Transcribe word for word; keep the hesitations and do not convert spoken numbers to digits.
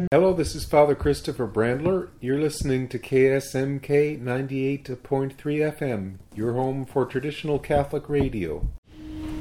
Hello, this is Father Christopher Brandler. You're listening to K S M K ninety-eight point three F M, your home for traditional Catholic radio.